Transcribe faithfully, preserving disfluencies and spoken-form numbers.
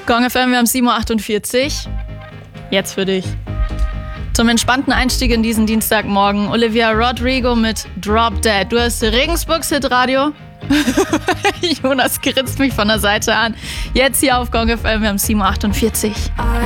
Gong F M, wir haben sieben Uhr achtundvierzig. Jetzt für dich. Zum entspannten Einstieg in diesen Dienstagmorgen Olivia Rodrigo mit Drop Dead. Du hast Regensburgs Hitradio. Jonas grinst mich von der Seite an. Jetzt hier auf Gong F M, wir haben sieben Uhr achtundvierzig.